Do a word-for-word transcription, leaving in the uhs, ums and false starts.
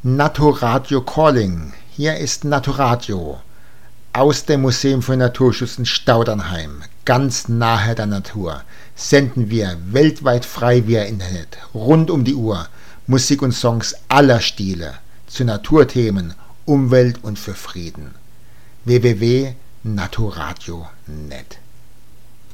Naturradio Calling. Hier ist Naturradio aus dem Museum für Naturschutz in Staudernheim, ganz nahe der Natur. Senden wir weltweit frei via Internet, rund um die Uhr, Musik und Songs aller Stile, zu Naturthemen, Umwelt und für Frieden. w w w punkt naturradio punkt net